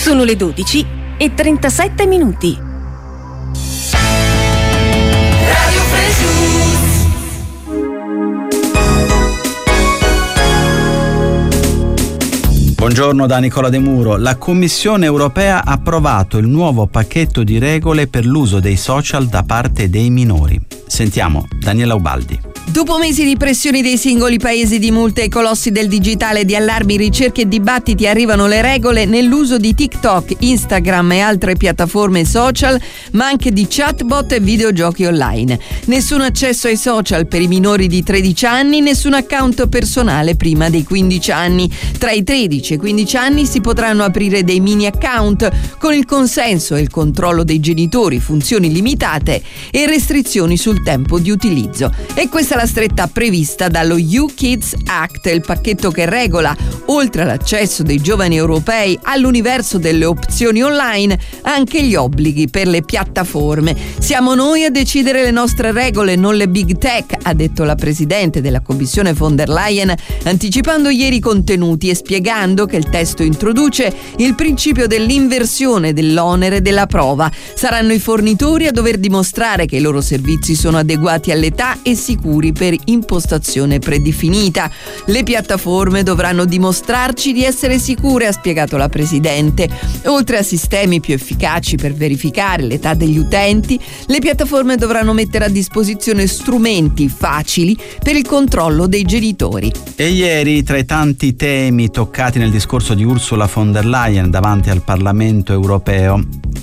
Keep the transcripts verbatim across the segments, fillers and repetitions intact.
Sono le dodici e trentasette minuti. Radio Fresh. Buongiorno da Nicola De Muro. La Commissione europea ha approvato il nuovo pacchetto di regole per l'uso dei social da parte dei minori. Sentiamo Daniela Ubaldi. Dopo mesi di pressioni dei singoli paesi, di multe ai colossi del digitale, di allarmi, ricerche e dibattiti, arrivano le regole nell'uso di TikTok, Instagram e altre piattaforme social, ma anche di chatbot e videogiochi online. Nessun accesso ai social per i minori di tredici anni, nessun account personale prima dei quindici anni. Tra i tredici e i quindici anni si potranno aprire dei mini account con il consenso e il controllo dei genitori, funzioni limitate e restrizioni sul tempo di utilizzo. E questa è la stretta prevista dallo You Kids Act, il pacchetto che regola, oltre all'accesso dei giovani europei all'universo delle opzioni online, anche gli obblighi per le piattaforme. Siamo noi a decidere le nostre regole, non le big tech, ha detto la presidente della Commissione von der Leyen, anticipando ieri i contenuti e spiegando che il testo introduce il principio dell'inversione dell'onere della prova. Saranno i fornitori a dover dimostrare che i loro servizi sono adeguati all'età e sicuri per impostazione predefinita. Le piattaforme dovranno dimostrarci di essere sicure, ha spiegato la Presidente. Oltre a sistemi più efficaci per verificare l'età degli utenti, le piattaforme dovranno mettere a disposizione strumenti facili per il controllo dei genitori. E ieri, tra i tanti temi toccati nel discorso di Ursula von der Leyen davanti al Parlamento europeo,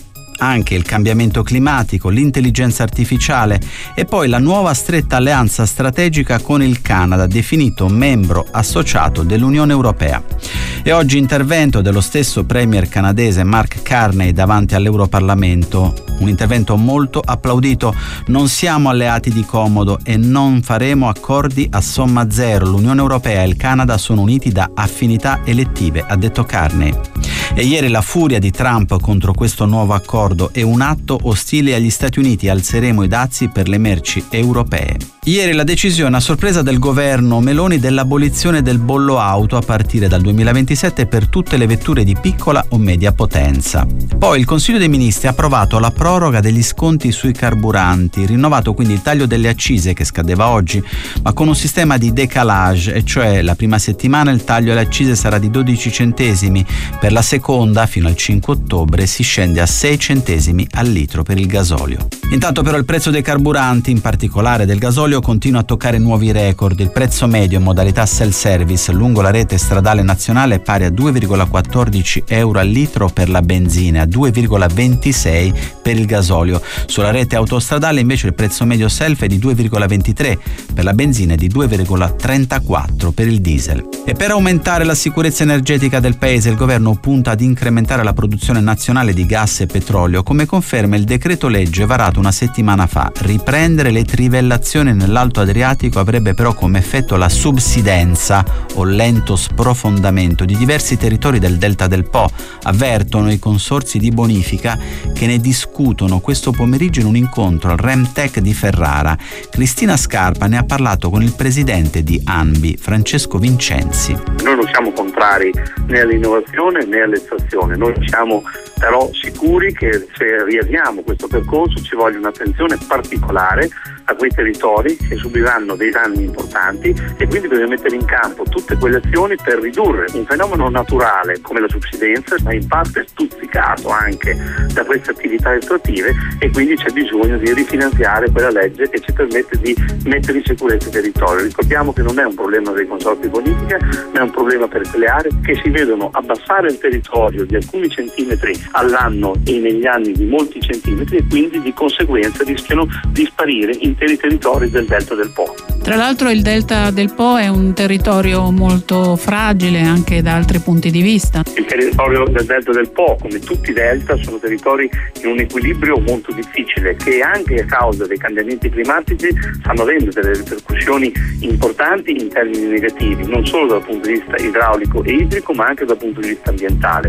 anche il cambiamento climatico, l'intelligenza artificiale e poi la nuova stretta alleanza strategica con il Canada, definito membro associato dell'Unione Europea. E oggi intervento dello stesso premier canadese Mark Carney davanti all'Europarlamento, un intervento molto applaudito. Non siamo alleati di comodo e non faremo accordi a somma zero. L'Unione Europea e il Canada sono uniti da affinità elettive, ha detto Carney. E ieri la furia di Trump contro questo nuovo accordo è un atto ostile agli Stati Uniti. Alzeremo i dazi per le merci europee. Ieri la decisione a sorpresa del governo Meloni dell'abolizione del bollo auto a partire dal duemilaventisette per tutte le vetture di piccola o media potenza. Poi il Consiglio dei Ministri ha approvato la proroga degli sconti sui carburanti, rinnovato quindi il taglio delle accise che scadeva oggi, ma con un sistema di décalage, e cioè la prima settimana il taglio alle accise sarà di dodici centesimi, per la seconda fino al cinque ottobre si scende a sei centesimi al litro per il gasolio. Intanto però il prezzo dei carburanti, in particolare del gasolio, continua a toccare nuovi record. Il prezzo medio in modalità self-service lungo la rete stradale nazionale è pari a due virgola quattordici euro al litro per la benzina e a due virgola ventisei per il gasolio. Sulla rete autostradale invece il prezzo medio self è di due virgola ventitré per la benzina e di due virgola trentaquattro per il diesel. E per aumentare la sicurezza energetica del paese il governo punta ad incrementare la produzione nazionale di gas e petrolio, come conferma il decreto legge varato una settimana fa. Riprendere le trivellazioni nell'Alto Adriatico avrebbe però come effetto la subsidenza o lento sprofondamento di diversi territori del Delta del Po, avvertono i consorzi di bonifica che ne discutono questo pomeriggio in un incontro al Remtech di Ferrara. Cristina Scarpa ne ha parlato con il presidente di ANBI, Francesco Vincenzi. Noi non siamo contrari né all'innovazione né all'estrazione, noi siamo però sicuri che se riavviamo questo percorso ci voglia un'attenzione particolare a quei territori che subiranno dei danni importanti e quindi bisogna mettere in campo tutte quelle azioni per ridurre un fenomeno naturale come la subsidenza, ma in parte stuzzicato anche da queste attività estrattive, e quindi c'è bisogno di rifinanziare quella legge che ci permette di mettere in sicurezza il territorio. Ricordiamo che non è un problema dei consorzi di bonifica, ma è un problema per quelle aree che si vedono abbassare il territorio di alcuni centimetri all'anno e negli anni di molti centimetri e quindi di conseguenza rischiano di sparire interi territori del Delta del Po. Tra l'altro il Delta del Po è un territorio molto fragile anche da altri punti di vista. Il territorio del Delta del Po, come tutti i delta, sono territori in un equilibrio molto difficile che anche a causa dei cambiamenti climatici stanno avendo delle ripercussioni importanti in termini negativi, non solo dal punto di vista idraulico e idrico ma anche dal punto di vista ambientale.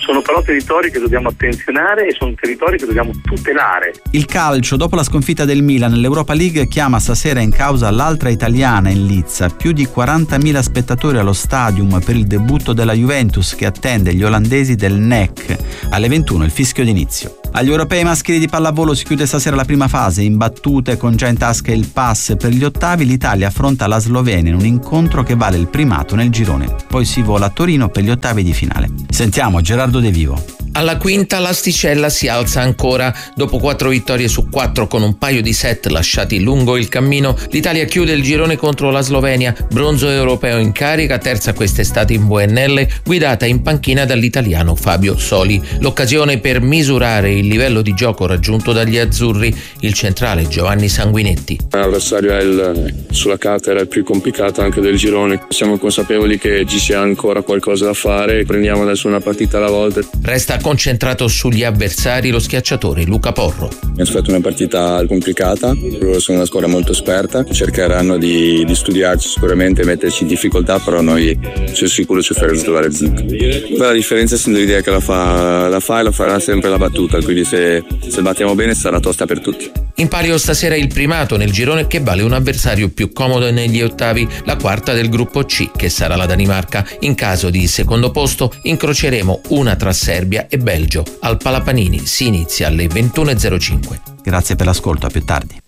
Sono però territori che dobbiamo attenzionare e sono territori che dobbiamo tutelare. Il calcio, dopo la sconfitta del Milan nell'Europa League, chiama stasera in causa l'altra italiana in lizza. Più di quarantamila spettatori allo stadium per il debutto della Juventus che attende gli olandesi del N E C. Alle ventuno il fischio d'inizio. Agli europei maschili di pallavolo si chiude stasera la prima fase. In battute, con già in tasca il pass per gli ottavi, l'Italia affronta la Slovenia in un incontro che vale il primato nel girone. Poi si vola a Torino per gli ottavi di finale. Sentiamo Gerardo De Vivo. Alla quinta l'asticella si alza ancora. Dopo quattro vittorie su quattro con un paio di set lasciati lungo il cammino, l'Italia chiude il girone contro la Slovenia, bronzo europeo in carica, terza quest'estate in V N L, guidata in panchina dall'italiano Fabio Soli. L'occasione per misurare il livello di gioco raggiunto dagli azzurri, il centrale Giovanni Sanguinetti. L'avversario è il, sulla carta era il più complicato anche del girone. Siamo consapevoli che ci sia ancora qualcosa da fare, prendiamo adesso una partita alla volta. Resta concentrato sugli avversari lo schiacciatore Luca Porro. Mi aspetto una partita complicata, loro sono una squadra molto esperta, cercheranno di, di studiarci sicuramente, metterci in difficoltà, però noi sono sicuro ci faremo trovare il vinto. La differenza essendo l'idea che la fa, la fa e la farà sempre la battuta, quindi se, se battiamo bene sarà tosta per tutti. In palio stasera il primato nel girone che vale un avversario più comodo negli ottavi, la quarta del gruppo C che sarà la Danimarca. In caso di secondo posto incroceremo una tra Serbia e Belgio. Al Palapanini si inizia alle ventuno e zero cinque. Grazie per l'ascolto, a più tardi.